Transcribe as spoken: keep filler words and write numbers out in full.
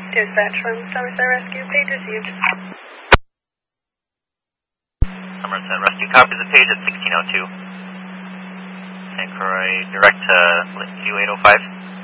Dispatch from Somerset Rescue, page received. Somerset Rescue copies the page at sixteen oh two. And for a direct to U eight oh five.